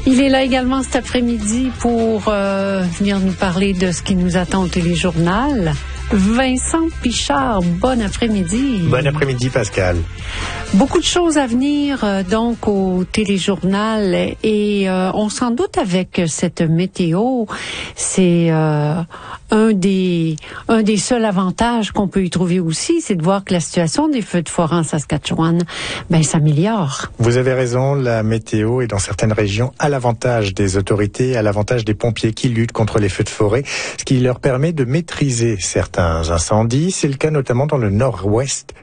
Il est là également cet après-midi pour venir nous parler de ce qui nous attend au téléjournal. Vincent Pichard, bon après-midi. Bon après-midi, Pascal. Beaucoup de choses à venir donc au téléjournal et on s'en doute avec cette météo. C'est un des seuls avantages qu'on peut y trouver aussi, c'est de voir que la situation des feux de forêt en Saskatchewan s'améliore. Vous avez raison, la météo est dans certaines régions à l'avantage des autorités, à l'avantage des pompiers qui luttent contre les feux de forêt, ce qui leur permet de maîtriser certains incendies. C'est le cas notamment dans le nord-est,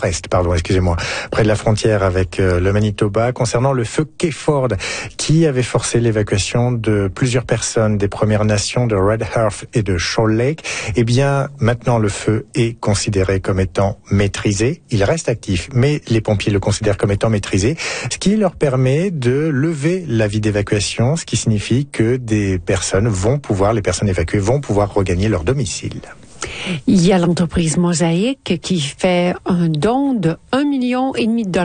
près de la frontière avec le Manitoba, concernant le feu Kayford, qui avait forcé l'évacuation de plusieurs personnes des Premières Nations de Red Earth et de Shoal Lake. Eh bien, maintenant, le feu est considéré comme étant maîtrisé. Il reste actif, mais les pompiers le considèrent comme étant maîtrisé, ce qui leur permet de lever l'avis d'évacuation, ce qui signifie que les personnes évacuées vont pouvoir regagner leur domicile. Il y a l'entreprise Mosaïque qui fait un don de 1,5 million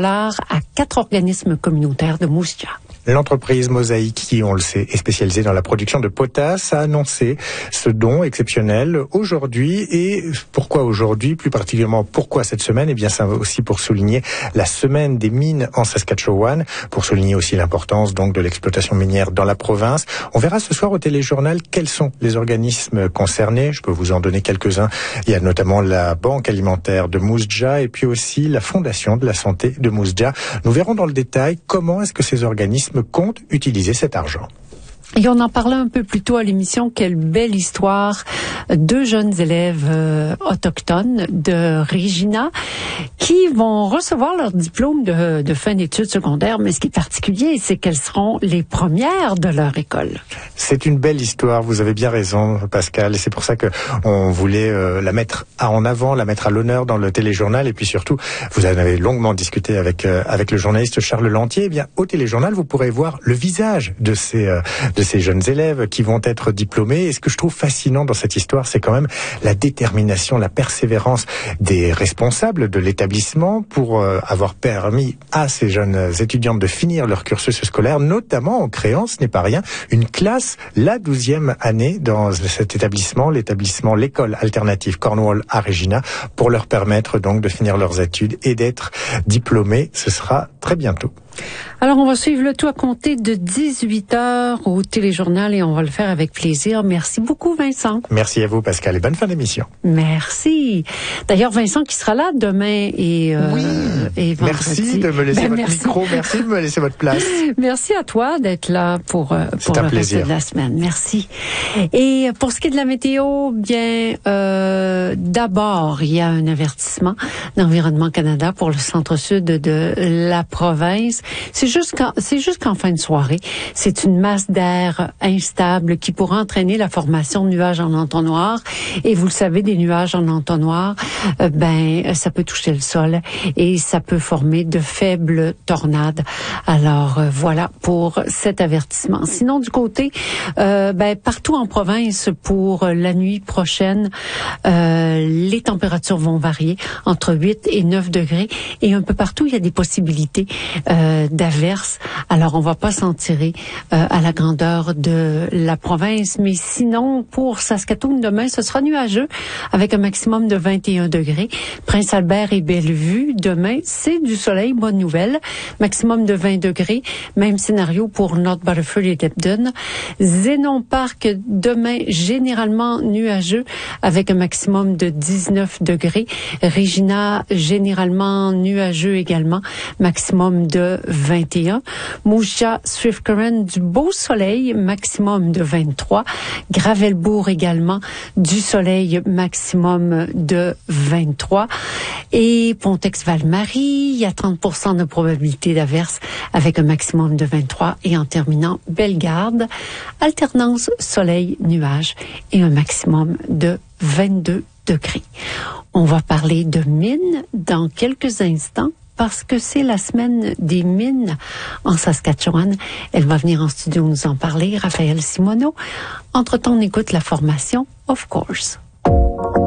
à 4 organismes communautaires de Moose Jaw. L'entreprise Mosaïque, qui, on le sait, est spécialisée dans la production de potasse, a annoncé ce don exceptionnel aujourd'hui. Et pourquoi aujourd'hui? Plus particulièrement, pourquoi cette semaine? Eh bien, c'est aussi pour souligner la semaine des mines en Saskatchewan, pour souligner aussi l'importance, donc, de l'exploitation minière dans la province. On verra ce soir au téléjournal quels sont les organismes concernés. Je peux vous en donner quelques-uns. Il y a notamment la Banque alimentaire de Moose Jaw et puis aussi la Fondation de la santé de Moose Jaw. Nous verrons dans le détail comment est-ce que ces organismes comptent utiliser cet argent. Et on en parlait un peu plus tôt à l'émission, quelle belle histoire. 2 jeunes élèves autochtones de Regina qui vont recevoir leur diplôme de fin d'études secondaires. Mais ce qui est particulier, c'est qu'elles seront les premières de leur école. C'est une belle histoire, vous avez bien raison, Pascal. Et c'est pour ça que on voulait la mettre en avant, la mettre à l'honneur dans le téléjournal. Et puis surtout, vous en avez longuement discuté avec le journaliste Charles Lantier. Eh bien, au téléjournal, vous pourrez voir le visage de ces jeunes élèves qui vont être diplômés. Et ce que je trouve fascinant dans cette histoire, c'est quand même la détermination, la persévérance des responsables de l'établissement pour avoir permis à ces jeunes étudiantes de finir leur cursus scolaire, notamment en créant, ce n'est pas rien, une classe, la 12e année dans cet établissement, l'école alternative Cornwall à Regina, pour leur permettre donc de finir leurs études et d'être diplômés. Ce sera très bientôt. Alors, on va suivre le tout à compter de 18h au téléjournal et on va le faire avec plaisir. Merci beaucoup, Vincent. Merci à vous, Pascal, et bonne fin d'émission. Merci. D'ailleurs, Vincent qui sera là demain et vendredi. Merci de me laisser votre micro. Merci de me laisser votre place. Merci à toi d'être là pour le reste de la semaine. Merci. Et pour ce qui est de la météo, d'abord, il y a un avertissement d'Environnement Canada pour le centre-sud de la province. C'est juste qu'en fin de soirée, c'est une masse d'air instable qui pourrait entraîner la formation de nuages en entonnoir. Et vous le savez, des nuages en entonnoir, ça peut toucher le sol et ça peut former de faibles tornades. Alors voilà pour cet avertissement. Sinon, du côté, partout en province pour la nuit prochaine, les températures vont varier entre 8 et 9 degrés et un peu partout, il y a des possibilités d'averses. Alors, on va pas s'en tirer à la grandeur de la province. Mais sinon, pour Saskatoon, demain, ce sera nuageux avec un maximum de 21 degrés. Prince-Albert et Bellevue, demain, c'est du soleil, bonne nouvelle. Maximum de 20 degrés. Même scénario pour North Battleford et Debden. Zénon Park, demain, généralement nuageux avec un maximum de 19 degrés. Regina, généralement nuageux également. Maximum de 21. Moose Jaw, Swift Current, du beau soleil, maximum de 23. Gravelbourg également, du soleil, maximum de 23. Et Pontex-Val-Marie, il y a 30% de probabilité d'averse avec un maximum de 23. Et en terminant, Bellegarde, alternance soleil-nuage et un maximum de 22 degrés. On va parler de mines dans quelques instants, parce que c'est la semaine des mines en Saskatchewan. Elle va venir en studio nous en parler, Raphaël Simoneau. Entre-temps, on écoute la formation Of Course.